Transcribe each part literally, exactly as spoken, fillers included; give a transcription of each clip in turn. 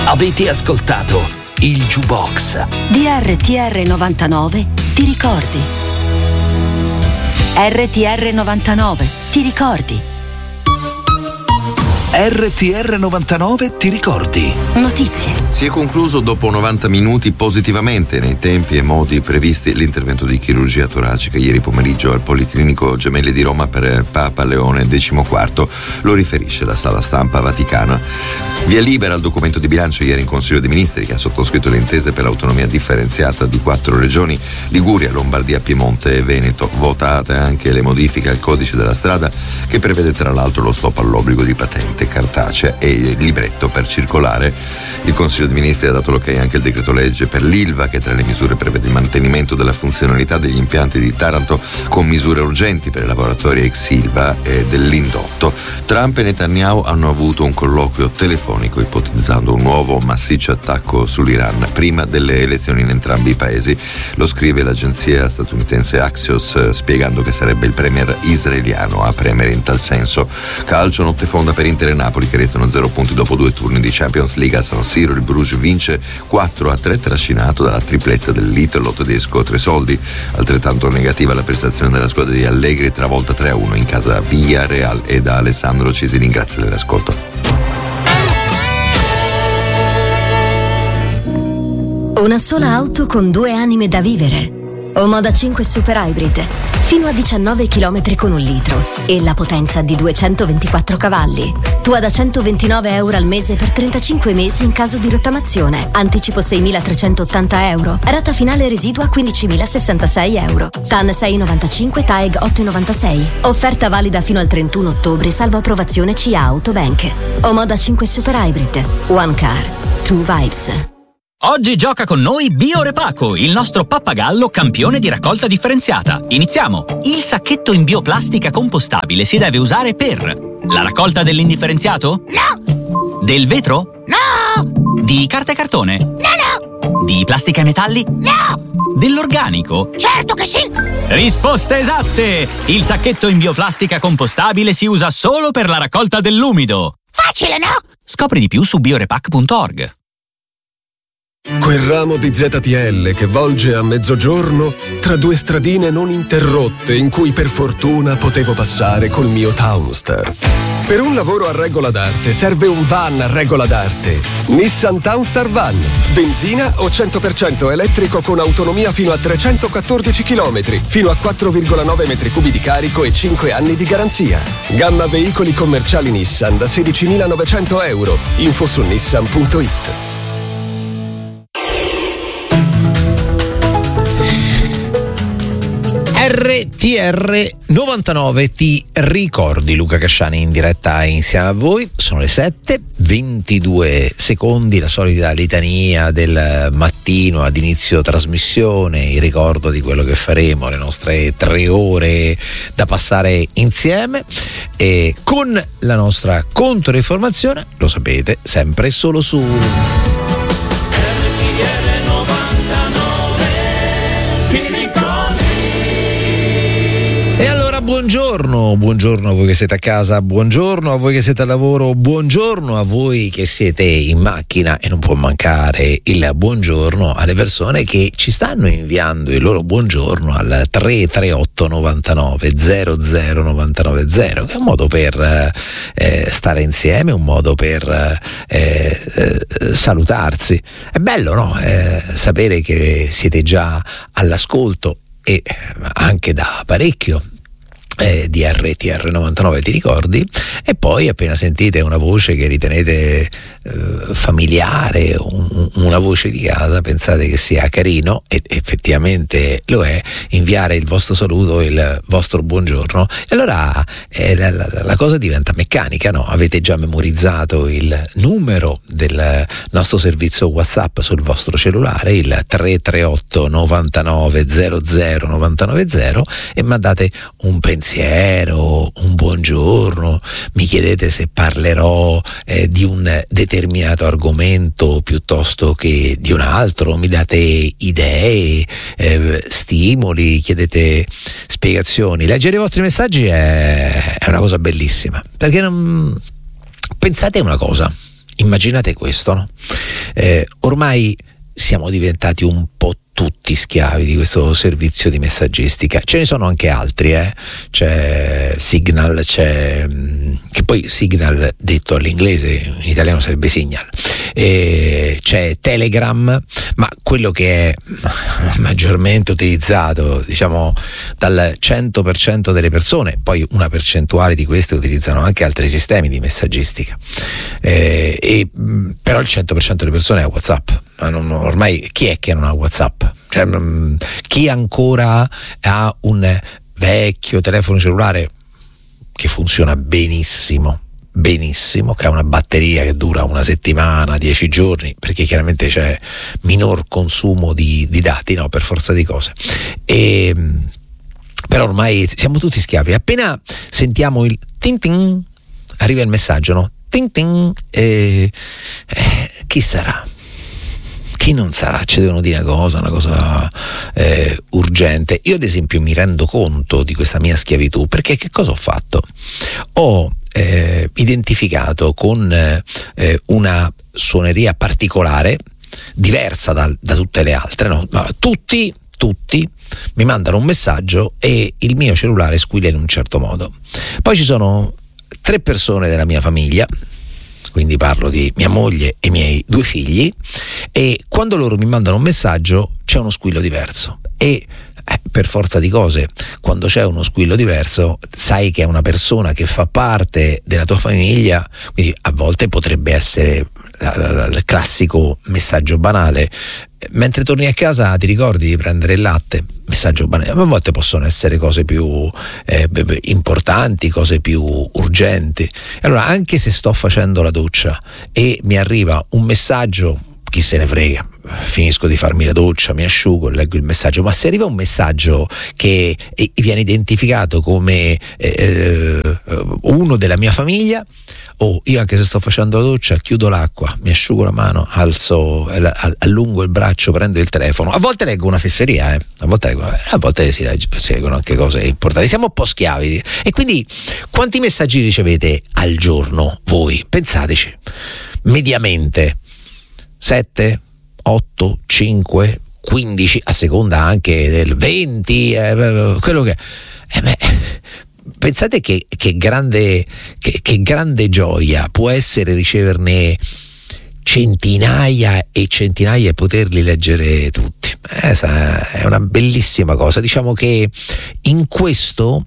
Avete ascoltato il Jukebox di R T R novantanove, ti ricordi? R T R novantanove, ti ricordi? R T R novantanove, ti ricordi? Notizie. Si è concluso dopo novanta minuti positivamente nei tempi e modi previsti l'intervento di chirurgia toracica ieri pomeriggio al Policlinico Gemelli di Roma per Papa Leone quattordici. Lo riferisce la sala stampa vaticana. Via libera al documento di bilancio ieri in Consiglio dei Ministri, che ha sottoscritto le intese per l'autonomia differenziata di quattro regioni: Liguria, Lombardia, Piemonte e Veneto. Votate anche le modifiche al codice della strada, che prevede tra l'altro lo stop all'obbligo di patente cartacea e il libretto per circolare. Il Consiglio dei Ministri ha dato l'ok anche al decreto legge per l'Ilva, che tra le misure prevede il mantenimento della funzionalità degli impianti di Taranto con misure urgenti per i lavoratori ex Ilva e dell'indotto. Trump e Netanyahu hanno avuto un colloquio telefonico ipotizzando un nuovo massiccio attacco sull'Iran prima delle elezioni in entrambi i paesi. Lo scrive l'agenzia statunitense Axios, spiegando che sarebbe il premier israeliano a premere in tal senso. Calcio, notte fonda per Inter e Napoli, che restano zero punti dopo due turni di Champions League a San Siro. Il Bruges vince quattro a tre, trascinato dalla tripletta dell'Italo tedesco Tresoldi. Altrettanto negativa la prestazione della squadra di Allegri, travolta tre a uno in casa via Real, e da Alessandro ci si ringrazia dell'ascolto. Una sola auto con due anime da vivere. Omoda cinque Super Hybrid, fino a diciannove chilometri con un litro e la potenza di duecentoventiquattro cavalli. Tua da centoventinove euro al mese per trentacinque mesi in caso di rottamazione. Anticipo seimilatrecentottanta euro. Rata finale residua quindicimilasessantasei euro. T A N sei virgola novantacinque, T A E G otto virgola novantasei. Offerta valida fino al trentuno ottobre, salvo approvazione C A Autobank. Omoda cinque Super Hybrid. One car, two vibes. Oggi gioca con noi Biorepaco, il nostro pappagallo campione di raccolta differenziata. Iniziamo! Il sacchetto in bioplastica compostabile si deve usare per la raccolta dell'indifferenziato? No! Del vetro? No! Di carta e cartone? No, no! Di plastica e metalli? No! Dell'organico? Certo che sì! Risposte esatte! Il sacchetto in bioplastica compostabile si usa solo per la raccolta dell'umido. Facile, no? Scopri di più su biorepac punto org. Quel ramo di Z T L che volge a mezzogiorno tra due stradine non interrotte in cui per fortuna potevo passare col mio Townstar. Per un lavoro a regola d'arte serve un van a regola d'arte. Nissan Townstar Van. Benzina o cento per cento elettrico con autonomia fino a trecentoquattordici chilometri, fino a quattro virgola nove metri cubi di carico e cinque anni di garanzia. Gamma veicoli commerciali Nissan da sedicimilanovecento euro. Info su nissan punto it. R T R novantanove, ti ricordi? Luca Casciani in diretta insieme a voi. Sono le sette ventidue secondi, la solita litania del mattino ad inizio trasmissione, il ricordo di quello che faremo, le nostre tre ore da passare insieme, e con la nostra controinformazione, lo sapete, sempre solo su buongiorno, buongiorno a voi che siete a casa, buongiorno a voi che siete al lavoro, buongiorno a voi che siete in macchina, e non può mancare il buongiorno alle persone che ci stanno inviando il loro buongiorno al tre tre otto novantanove zero zero novantanove zero, che è un modo per eh, stare insieme, un modo per eh, eh, salutarsi. È bello, no? Eh, sapere che siete già all'ascolto, e anche da parecchio Eh, di R T R novantanove, ti ricordi? E poi appena sentite una voce che ritenete eh, familiare, un, una voce di casa, pensate che sia carino, e effettivamente lo è, inviare il vostro saluto, il vostro buongiorno, e allora eh, la, la, la cosa diventa meccanica, no? Avete già memorizzato il numero del nostro servizio WhatsApp sul vostro cellulare, il tre tre otto novantanove zero zero novantanove zero, e mandate un pensiero, un buongiorno, mi chiedete se parlerò eh, di un determinato argomento piuttosto che di un altro, mi date idee, eh, stimoli, chiedete spiegazioni. Leggere i vostri messaggi è, è una cosa bellissima, perché non pensate una cosa. Immaginate questo, no? Eh, ormai siamo diventati un po' tutti schiavi di questo servizio di messaggistica. Ce ne sono anche altri, eh? C'è Signal, c'è che poi Signal detto all'inglese, in italiano sarebbe Signal, e c'è Telegram, ma quello che è maggiormente utilizzato, diciamo, dal cento per cento delle persone, poi una percentuale di queste utilizzano anche altri sistemi di messaggistica, eh, e però il cento per cento delle persone ha WhatsApp. Ma non, ormai chi è che non ha WhatsApp? Cioè, chi ancora ha un vecchio telefono cellulare che funziona benissimo, benissimo, che ha una batteria che dura una settimana, dieci giorni, perché chiaramente c'è minor consumo di, di dati, no, per forza di cose. E, però ormai siamo tutti schiavi. Appena sentiamo il tin tin, arriva il messaggio, no? Tin tin, e, eh, chi sarà? Chi non sarà? Ci devono dire una cosa, una cosa eh, urgente. Io ad esempio mi rendo conto di questa mia schiavitù, perché che cosa ho fatto? Ho eh, identificato con eh, una suoneria particolare, diversa da, da tutte le altre, no? Ma tutti, tutti mi mandano un messaggio e il mio cellulare squilla in un certo modo. Poi ci sono tre persone della mia famiglia, quindi parlo di mia moglie e i miei due figli, e quando loro mi mandano un messaggio c'è uno squillo diverso e eh, per forza di cose, quando c'è uno squillo diverso sai che è una persona che fa parte della tua famiglia, quindi a volte potrebbe essere il classico messaggio banale: mentre torni a casa ti ricordi di prendere il latte? Messaggio banale. Ma a volte possono essere cose più eh, importanti, cose più urgenti. Allora, anche se sto facendo la doccia e mi arriva un messaggio, chi se ne frega, finisco di farmi la doccia, mi asciugo, leggo il messaggio. Ma se arriva un messaggio che viene identificato come eh, uno della mia famiglia, o oh, io anche se sto facendo la doccia chiudo l'acqua, mi asciugo la mano, alzo, allungo il braccio, prendo il telefono. A volte leggo una fesseria, eh. a volte leggo, a volte si, legge, si leggono anche cose importanti. Siamo un po' schiavi. E quindi quanti messaggi ricevete al giorno voi? Pensateci, mediamente sette, otto, cinque, quindici, a seconda anche del venti, eh, quello che eh, beh, pensate che, che grande che, che grande gioia può essere riceverne centinaia e centinaia e poterli leggere tutti. Eh, è una bellissima cosa. Diciamo che in questo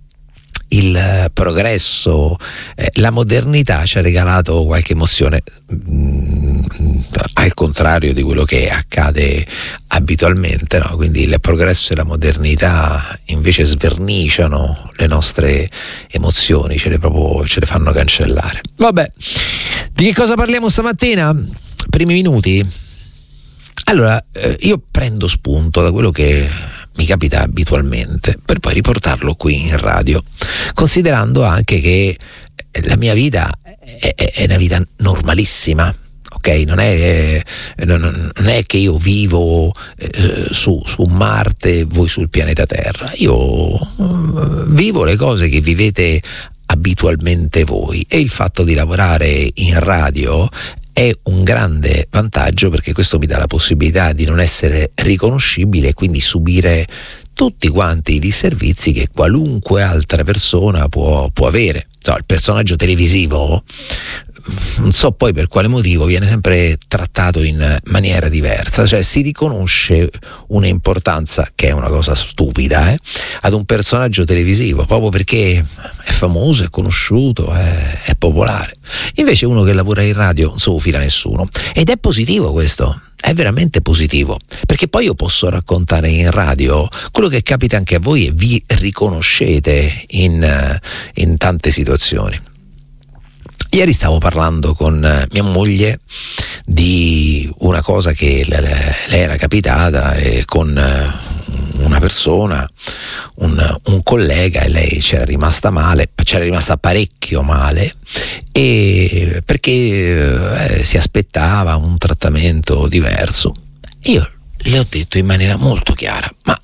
il progresso, eh, la modernità ci ha regalato qualche emozione, mh, al contrario di quello che accade abitualmente, no? Quindi il progresso e la modernità invece sverniciano le nostre emozioni, ce le proprio ce le fanno cancellare. Vabbè, di che cosa parliamo stamattina? Primi minuti? Allora, eh, io prendo spunto da quello che mi capita abitualmente per poi riportarlo qui in radio, considerando anche che la mia vita è, è una vita normalissima, ok? Non è, non è che io vivo eh, su, su Marte e voi sul pianeta Terra. Io eh, vivo le cose che vivete abitualmente voi, e il fatto di lavorare in radio è un grande vantaggio, perché questo mi dà la possibilità di non essere riconoscibile e quindi subire tutti quanti i disservizi che qualunque altra persona può, può avere. So, il personaggio televisivo, non so poi per quale motivo, viene sempre trattato in maniera diversa, cioè si riconosce un'importanza, che è una cosa stupida, eh, ad un personaggio televisivo proprio perché è famoso, è conosciuto, è, è popolare. Invece uno che lavora in radio non se lo fila nessuno, ed è positivo questo. È veramente positivo, perché poi io posso raccontare in radio quello che capita anche a voi e vi riconoscete in, in tante situazioni. Ieri stavo parlando con mia moglie di una cosa che le, le era capitata, e con una persona, un, un collega, e lei c'era rimasta male, c'era rimasta parecchio male, e perché eh, si aspettava un trattamento diverso. Io le ho detto in maniera molto chiara: ma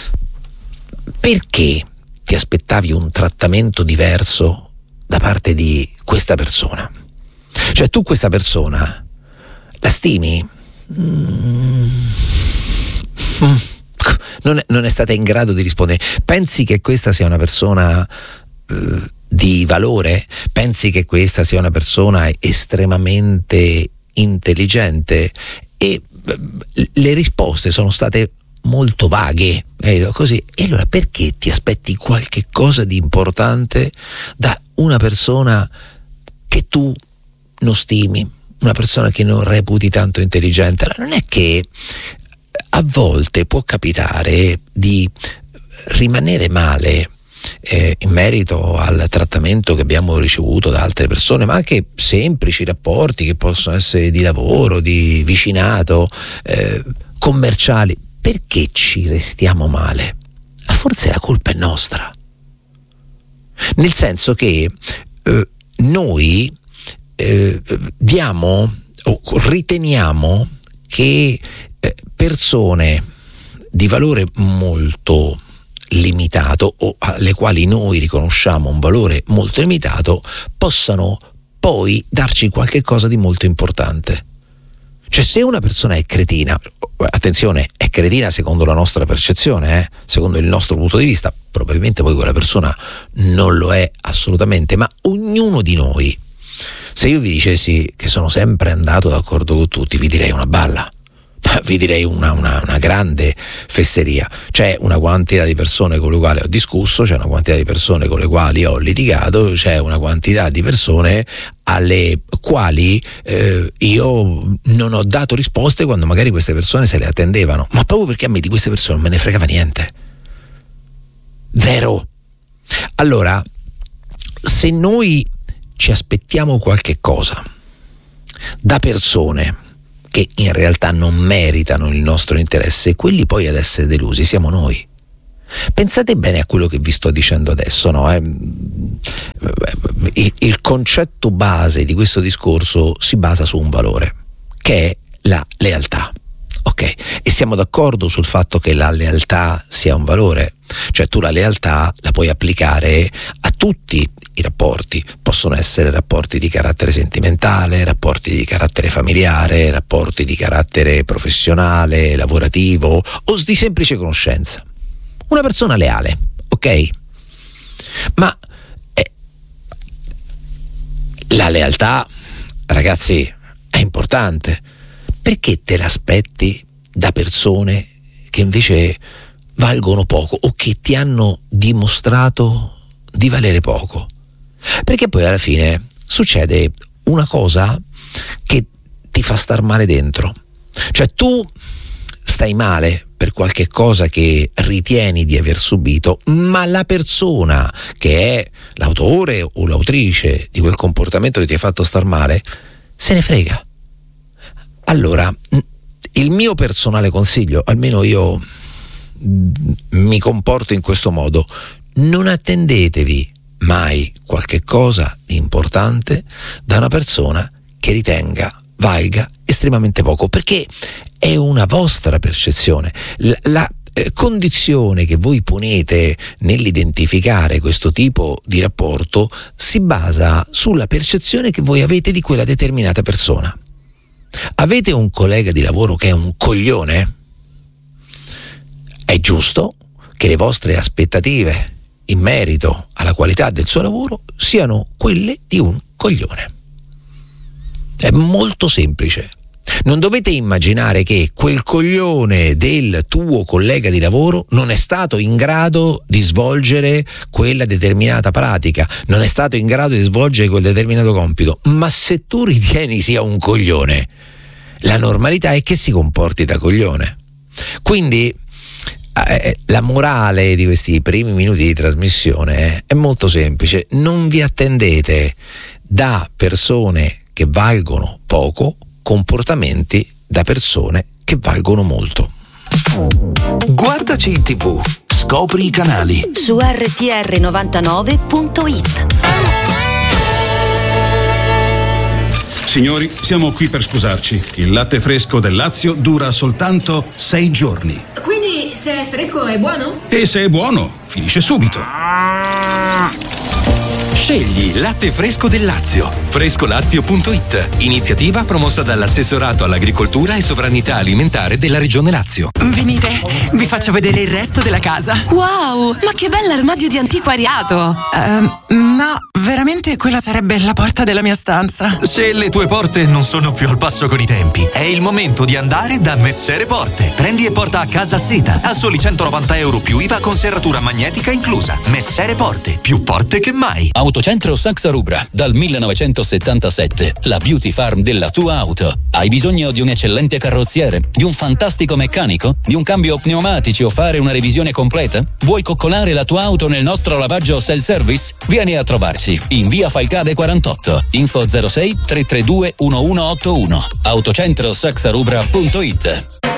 perché ti aspettavi un trattamento diverso da parte di questa persona? Cioè, tu questa persona La stimi? Mm. Mm. Non, è, non è stata in grado di rispondere. Pensi che questa sia una persona eh, di valore? Pensi che questa sia una persona estremamente intelligente? E eh, le risposte sono state molto vaghe, eh, così. E allora perché ti aspetti qualche cosa di importante da una persona che tu non stimi, una persona che non reputi tanto intelligente? Allora, non è che a volte può capitare di rimanere male eh, in merito al trattamento che abbiamo ricevuto da altre persone, ma anche semplici rapporti che possono essere di lavoro, di vicinato, eh, commerciali. Perché ci restiamo male? Forse la colpa è nostra, nel senso che eh, noi eh, diamo o riteniamo che eh, persone di valore molto limitato o alle quali noi riconosciamo un valore molto limitato possano poi darci qualche cosa di molto importante. Cioè, se una persona è cretina, attenzione, è cretina secondo la nostra percezione, eh? secondo il nostro punto di vista, probabilmente poi quella persona non lo è assolutamente, ma ognuno di noi, se io vi dicessi che sono sempre andato d'accordo con tutti, vi direi una balla, vi direi una, una, una grande fesseria. C'è una quantità di persone con le quali ho discusso, c'è una quantità di persone con le quali ho litigato, c'è una quantità di persone alle quali eh, io non ho dato risposte quando magari queste persone se le attendevano, ma proprio perché a me di queste persone non me ne fregava niente, zero. Allora, se noi ci aspettiamo qualche cosa da persone che in realtà non meritano il nostro interesse, quelli poi ad essere delusi siamo noi. Pensate bene a quello che vi sto dicendo adesso, no? Eh? Il, il concetto base di questo discorso si basa su un valore, che è la lealtà. Ok? E siamo d'accordo sul fatto che la lealtà sia un valore? Cioè, tu la lealtà la puoi applicare a tutti i rapporti, possono essere rapporti di carattere sentimentale, rapporti di carattere familiare, rapporti di carattere professionale, lavorativo o di semplice conoscenza. Una persona leale, ok? Ma eh, la lealtà, ragazzi, è importante. Perché te l'aspetti da persone che invece valgono poco o che ti hanno dimostrato di valere poco? Perché poi alla fine succede una cosa che ti fa star male dentro. Cioè, tu stai male per qualche cosa che ritieni di aver subito, ma la persona che è l'autore o l'autrice di quel comportamento che ti ha fatto star male se ne frega. Allora, il mio personale consiglio, almeno io mi comporto in questo modo: non attendetevi mai qualche cosa di importante da una persona che ritenga valga estremamente poco, perché è una vostra percezione. La, la eh, condizione che voi ponete nell'identificare questo tipo di rapporto si basa sulla percezione che voi avete di quella determinata persona. Avete un collega di lavoro che è un coglione? È giusto che le vostre aspettative in merito alla qualità del suo lavoro siano quelle di un coglione. È molto semplice. Non dovete immaginare che quel coglione del tuo collega di lavoro non è stato in grado di svolgere quella determinata pratica, non è stato in grado di svolgere quel determinato compito, ma se tu ritieni sia un coglione, la normalità è che si comporti da coglione. Quindi eh, la morale di questi primi minuti di trasmissione è molto semplice: non vi attendete da persone che valgono poco comportamenti da persone che valgono molto. Guardaci in tv, scopri i canali su erre ti erre novantanove punto it. Signori, siamo qui per scusarci. Il latte fresco del Lazio dura soltanto sei giorni. Quindi se è fresco è buono? E se è buono, finisce subito. Scegli latte fresco del Lazio. frescolazio punto it. Iniziativa promossa dall'assessorato all'agricoltura e sovranità alimentare della Regione Lazio. Venite, vi faccio vedere il resto della casa. Wow, ma che bell'armadio di antiquariato. Uh, no, veramente quella sarebbe la porta della mia stanza. Se le tue porte non sono più al passo con i tempi, è il momento di andare da Messere Porte. Prendi e porta a casa seta a soli centonovanta euro più I V A con serratura magnetica inclusa. Messere Porte, più porte che mai. Autocentro Saxa Rubra, dal millenovecentosettantasette, la beauty farm della tua auto. Hai bisogno di un eccellente carrozziere, di un fantastico meccanico, di un cambio pneumatici o fare una revisione completa? Vuoi coccolare la tua auto nel nostro lavaggio self-service? Vieni a trovarci in via Falcade quarantotto. Info zero sei tre tre due uno uno otto uno. autocentro saxa rubra punto it.